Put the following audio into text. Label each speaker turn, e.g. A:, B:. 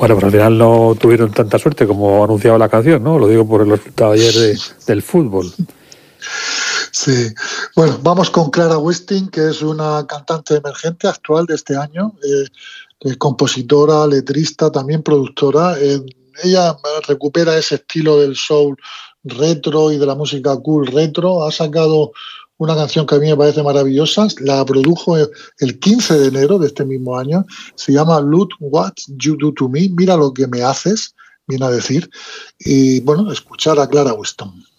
A: Bueno, pero al final no tuvieron tanta suerte como anunciaba la canción, ¿no? Lo digo por el resultado ayer del fútbol.
B: Sí. Bueno, vamos con Clara Westing, que es una cantante emergente actual de este año, compositora, letrista, también productora. Ella recupera ese estilo del soul retro y de la música cool retro. Ha sacado una canción que a mí me parece maravillosa. La produjo el 15 de enero de este mismo año. Se llama Look What You Do To Me. Mira lo que me haces, viene a decir. Y bueno, escuchar a Clara Weston.